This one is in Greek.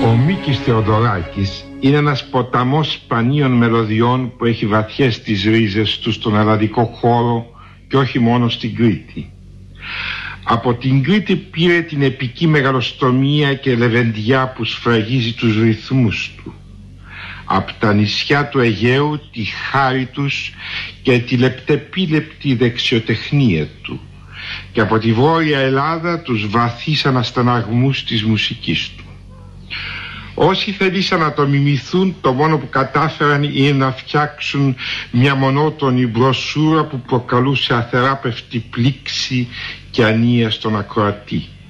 Ο Μίκης Θεοδωράκης είναι ένας ποταμός σπανίων μελωδιών που έχει βαθιές τις ρίζες του στον ελλαδικό χώρο και όχι μόνο στην Κρήτη. Από την Κρήτη πήρε την επική μεγαλοστομία και λεβεντιά που σφραγίζει τους ρυθμούς του. Από τα νησιά του Αιγαίου τη χάρη τους και τη λεπτεπίλεπτη δεξιοτεχνία του. Και από τη Βόρεια Ελλάδα τους βαθύς ανασταναγμούς της μουσικής του. Όσοι θελήσαν να το μιμηθούν, το μόνο που κατάφεραν είναι να φτιάξουν μια μονότονη μπροσούρα που προκαλούσε αθεράπευτη πλήξη και ανία στον ακροατή.